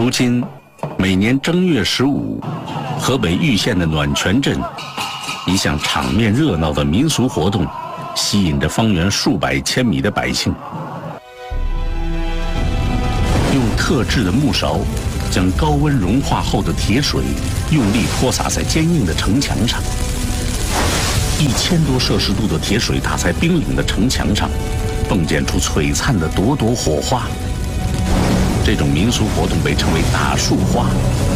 如今，每年正月15，河北玉县的暖泉镇，一项场面热闹的民俗活动，吸引着方圆数百千米的百姓。用特制的木勺，将高温融化后的铁水用力泼洒在坚硬的城墙上。1000多摄氏度的铁水打在冰冷的城墙上，迸溅出璀璨的朵朵火花。这种民俗活动被称为打树花。